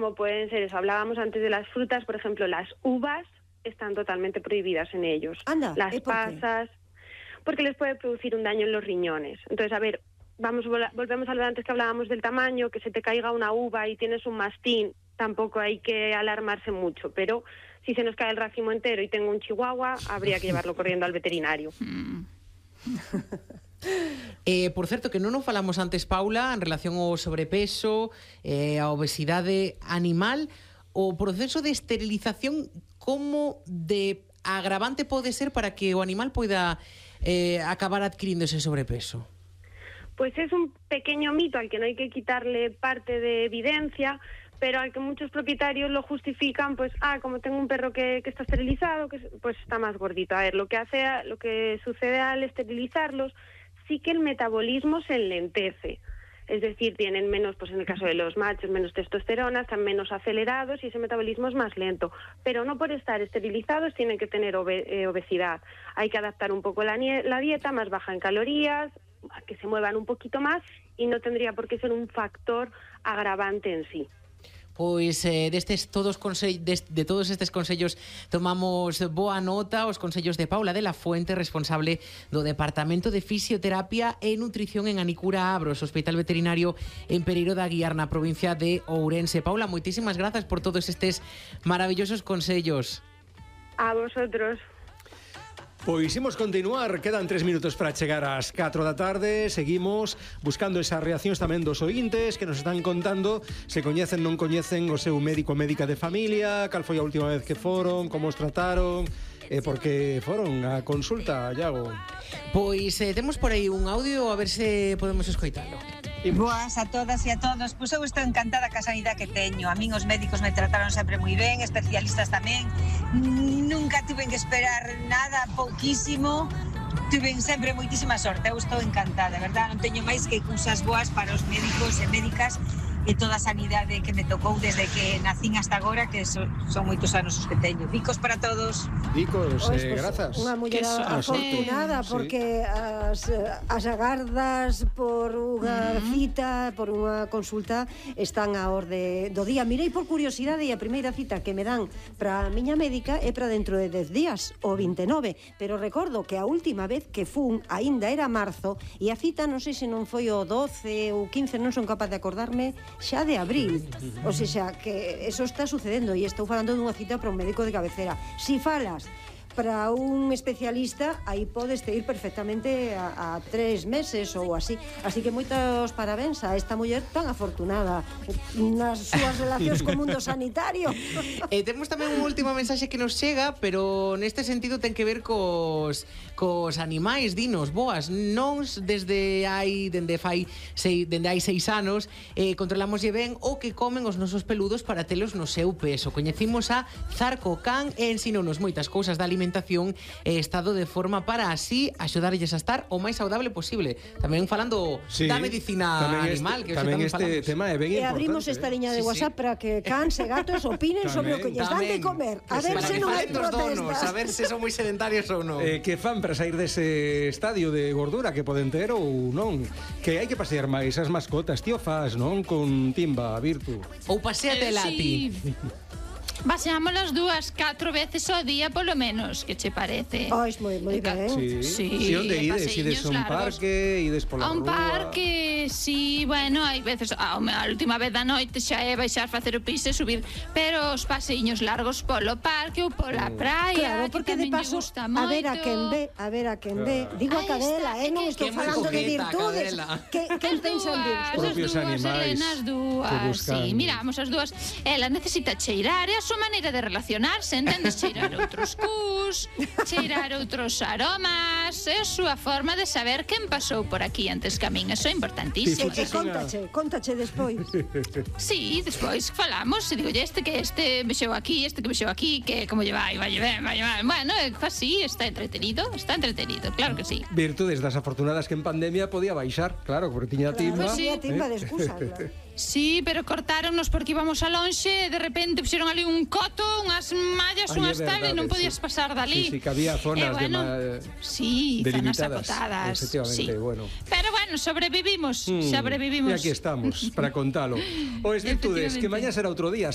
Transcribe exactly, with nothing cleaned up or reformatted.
como pueden ser, eso, hablábamos antes de las frutas, por ejemplo, las uvas están totalmente prohibidas en ellos. Anda, las ¿y por qué? pasas, porque les puede producir un daño en los riñones. Entonces, a ver, vamos volvemos a lo de antes que hablábamos del tamaño, que se te caiga una uva y tienes un mastín, tampoco hay que alarmarse mucho, pero si se nos cae el racimo entero y tengo un chihuahua, habría que llevarlo corriendo al veterinario. Eh, por certo, que non o falamos antes, Paula, en relación ao sobrepeso, eh, a obesidade animal, o proceso de esterilización, como de agravante pode ser para que o animal poida eh, acabar adquirindo ese sobrepeso? Pues es un pequeño mito al que no hay que quitarle parte de evidencia, pero al que muchos propietarios lo justifican, pues, ah, como tengo un perro que, que está esterilizado, que pues está más gordito. A ver, lo que hace, lo que sucede al esterilizarlos, sí que el metabolismo se enlentece. Es decir, tienen menos, pues en el caso de los machos, menos testosterona, están menos acelerados y ese metabolismo es más lento. Pero no por estar esterilizados tienen que tener obe- eh, obesidad. Hay que adaptar un poco la, la dieta, más baja en calorías, que se muevan un poquito más, y no tendría por qué ser un factor agravante en sí. Pois eh, destes todos consell, de, de todos estes consellos tomamos boa nota, os consellos de Paula de la Fuente, responsable do Departamento de Fisioterapia e Nutrición en Anicura Abros, Hospital Veterinario en Pereiro da Guiar, na provincia de Ourense. Paula, moitísimas grazas por todos estes maravillosos consellos. A vosotros. Pois imos continuar, quedan tres minutos para chegar ás catro da tarde. Seguimos buscando esas reaccións tamén dos ointes que nos están contando se coñecen, non coñecen o seu médico ou médica de familia, cal foi a última vez que foron, como os trataron, e por que foron a consulta, Iago. Pois eh, temos por aí un audio, a ver se podemos escoitalo. Boas a todas e a todos. Pois eu estou encantada ca sanidade que teño. A min os médicos me trataron sempre moi ben, especialistas tamén. Nunca tuve que esperar nada, pouquísimo. Tuve sempre moitísima sorte. Eu estou encantada, verdad? Non teño máis que cousas boas para os médicos e médicas e toda a sanidade que me tocou desde que nacín hasta agora, que son, son moitos anos os que teño. Bicos para todos. Bicos, Pois, eh, pois, grazas. Unha muller afortunada, Sí. porque as, as agardas por unha cita, por unha consulta, están á orde do día. Mirei por curiosidade e a primeira cita que me dan para a miña médica é para dentro de dez días, o vinte e nove, pero recordo que a última vez que fun aínda era marzo e a cita non sei se non foi o doce ou quince, non son capaz de acordarme, xa de abril. O sea, que eso está sucedendo e estou falando dunha cita para un médico de cabecera. Si falas para un especialista, aí podes ir perfectamente a, a tres meses ou así. Así que moitos parabéns a esta muller tan afortunada nas súas relacións co mundo sanitario. E temos tamén unha última mensaxe que nos chega, pero neste sentido ten que ver cos, cos animais. Dinos, boas, nós desde hai dende fai sei, dende hai seis anos eh, controlamoslle ben o que comen os nosos peludos para telos no seu peso. Coñecimos a Zarco Can e ensinonos moitas cousas da alimentación e estado de forma para así axudarlles a estar o máis saudable posible. Tamén falando sí, da medicina animal, este, que tamén tamén este falamos. tema é ben E importante. abrimos esta liña de Sí, WhatsApp sí. para que cans e gatos opinen sobre o que lles dan de comer. A ver para se que non hai falen dos donos, a protestas. ver se son moi sedentarios ou non. Eh, que fan para sair dese estadio de gordura que poden ter ou non? Que hai que pasear máis as mascotas, tío faz, non? Con Timba, Virtu. Ou paseate la ti. Paseamos as dúas catro veces ao día polo menos, que che parece? Pois moi moi ben. Sí. Sí, Si onde e ides? Ides a un paseiños parque, ides pola A un rúa. parque, sí, bueno, hai veces a, a última vez da noite xa é baixar facer o piso e subir, pero os paseiños largos polo parque ou pola praia, Claro, porque que de tamén lle paso, gusta a moito. ver a quen ve, a ver a quen ve. Digo a Aí cadela, está, eh, non que- estou que moi falando de coqueta, virtudes. cadela. Que quen As pensa en dúas, virtudes? Propios as dúas, animais Elena, as que dúas, buscan. sí, miramos as dúas. Ela necesita cheirar, é a súa maneira de relacionarse, entendes? Cheirar outros cus, cheirar outros aromas, é a súa forma de saber quen pasou por aquí antes que a min, eso é importantísimo. E contache, contache despois. Sí, despois falamos e digo, este que este mexeu aquí, este que mexeu aquí, que como lle vai, vai ben, vai ben. Bueno, é así, está entretenido, está entretenido, claro que sí. Virtudes das afortunadas que en pandemia podía baixar, claro, porque tiña Timba. Pues sí. Tiña timba de excusas. Sí, pero cortáronnos porque íbamos a lonxe e de repente puxeron ali un coto, unhas mallas, Ai, unhas é tal e non verdade, podías sí. pasar dali. Sí, sí, que había zonas E bueno, de ma- sí, zonas delimitadas, acotadas. efectivamente, Sí. bueno. Pero bueno, sobrevivimos, Mm, sobrevivimos. E aquí estamos, para contalo. Pois Virtudes, que Efectivamente. mañá será outro día.